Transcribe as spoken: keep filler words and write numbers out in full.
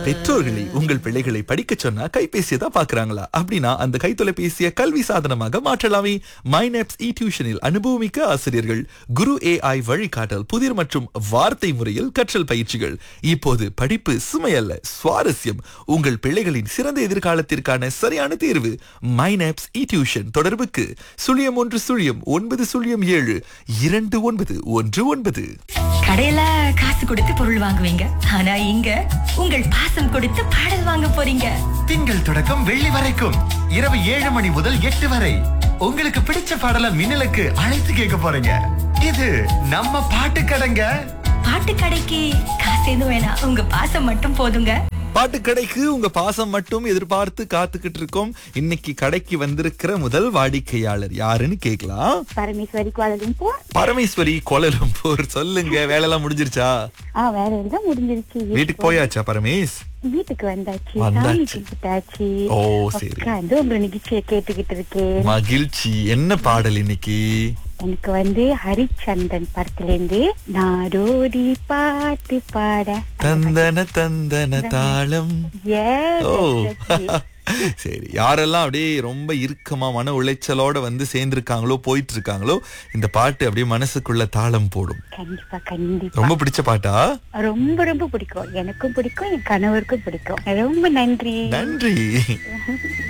பெற்றோர்களை உங்கள் பிள்ளைகளை படிக்க சொன்னா கைபேசியை தான் பாக்குறாங்களா? அப்படின்னா அந்த கைத்தொலைபேசியை கல்வி சாதனமாக மாற்றலாமே. மைனப்ஸ் இ டியூஷனில் அனுபவமிக்க ஆசிரியர்கள், குரு ஏஐ வழிகாட்டல், புதிர் மற்றும் வார்த்தை முறையில் கற்றல் பயிற்சிகள். இப்போது படிப்பு சுமையல்ல, சுவாரஸ்யம். உங்கள் பிள்ளைகளின் சிறந்த எதிர்காலத்திற்கான சரியான தேர்வு மைனப்ஸ் இ டியூஷன். தொடர்புக்கு சுழியம் ஒன்று சுழியம் ஒன்பது சுழியம் ஏழு இரண்டு ஒன்பது ஒன்று ஒன்பது. கடையில காசு கொடுத்து பொருள் வாங்குவீங்க, ஆனா இங்க உங்கள் பாசம் கொடுத்து பாடல் வாங்க போறீங்க. திங்கள் தொடக்கம் வெள்ளி வரைக்கும் இரவு ஏழு மணி முதல் எட்டு வரை உங்களுக்கு பிடிச்ச பாடலை மின்னலுக்கு அழைத்து கேட்க போறீங்க. இது நம்ம பாட்டு கடைங்க. பாட்டு கடைக்கு காசு எதுவும் வேணாம், உங்க பாசம் மட்டும் போதுங்க. பாட்டு கடைக்கு உங்க பாசம் மட்டும் எதிர்பார்த்து காத்துக்கிட்டு இருக்கோம். இன்னைக்கு கடைக்கு வந்திருக்கிற முதல் வாடிக்கையாளர் யாருன்னு கேக்கலாம். பரமேஸ்வரி கோலலம்பூர். பரமேஸ்வரி கோலலம்பூர். சொல்லுங்க, வேலையெல்லாம் முடிஞ்சிருச்சா? ஆ, வேலை எல்லாம் முடிஞ்சிருச்சு. வீட்டுக்கு போயாச்சா பரமேஷ்? வீட்டுக்கு வந்தாச்சு, வந்தாச்சு. சாமி கும்பிட்டாச்சு. ஓ சரி, உட்கார்ந்து உங்க நிகழ்ச்சியை கேட்டுக்கிட்டு இருக்கேன். மகிழ்ச்சி. என்ன பாடல் இன்னைக்கு? எனக்கு வந்து ஹரிச்சந்திரன் படத்துல இருந்து நாடோடி பாட்டு பாட. தந்தன தந்தன தாளம். Yes, ஓ exactly. சரி, யாரெல்லாம் அப்படியே ரொம்ப இறுக்கமா மன உளைச்சலோட வந்து சேர்ந்திருக்காங்களோ, போயிட்டு இருக்காங்களோ, இந்த பாட்டு அப்படியே மனசுக்குள்ள தாளம் போடும். கண்டிப்பா கண்டிப்பா. ரொம்ப பிடிச்ச பாட்டா? ரொம்ப ரொம்ப பிடிக்கும். எனக்கும் பிடிக்கும், என் கணவருக்கும் பிடிக்கும். ரொம்ப நன்றி. நன்றி.